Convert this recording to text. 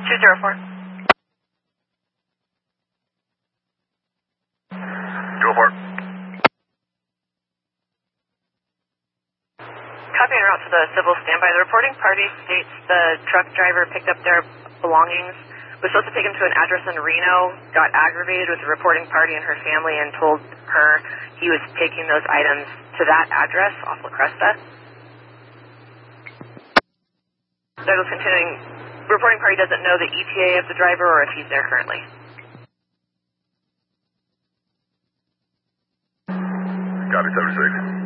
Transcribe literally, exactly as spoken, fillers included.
two zero four. two oh four. Copy en route to the civil standby. The reporting party states the truck driver picked up their belongings, was supposed to take him to an address in Reno, got aggravated with the reporting party and her family and told her he was taking those items to that address off La Cresta. Douglas continuing, reporting party doesn't know the E T A of the driver or if he's there currently. Copy, seven six.